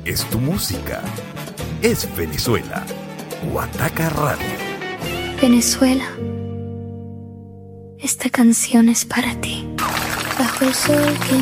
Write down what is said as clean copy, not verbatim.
es tu música. Es Venezuela. Guataca Radio. Venezuela, esta canción es para ti. Bajo el sol que